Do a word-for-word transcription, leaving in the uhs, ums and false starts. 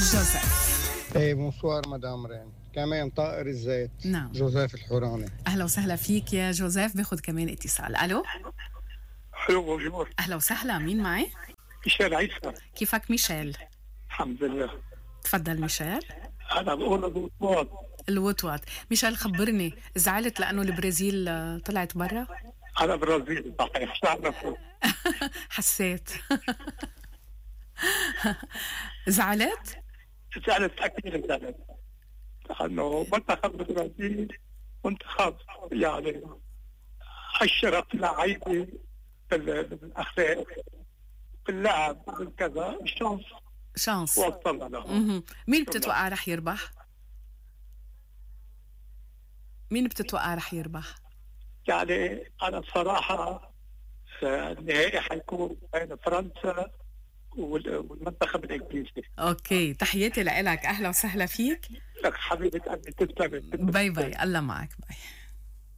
جوزيف. ايه بونسوار مدام رين. كمان طائر الزيت. نعم. جوزيف الحوراني. اهلا وسهلا فيك يا جوزيف. باخد كمان اتصال. الو. الو بونجور. اهلا وسهلا، مين معي؟ ميشيل عيسى. كيفك ميشيل؟ الحمد لله. تفضل ميشيل. انا بقول الوطواط. الوطواط. ميشيل خبرني، زعلت لانه البرازيل طلعت برا؟ انا برازيل صحيح بعرفه. حسيت. زعلت؟ زعلت اكيد زعلت لانه منتخب البرازيل منتخب يعني عشرة لعيبه بالاخلاق باللعب بالكذا الشانس شانس وصلنا له. مهم. مين بتتوقع رح يربح؟ مين بتتوقع رح يربح؟ يعني انا بصراحه النهائي حيكون بين فرنسا والمنتخب الانجليزي. اوكي، تحياتي لك، اهلا وسهلا فيك. لك حبيبه قلبي، تسلمي. باي باي، الله معك، باي.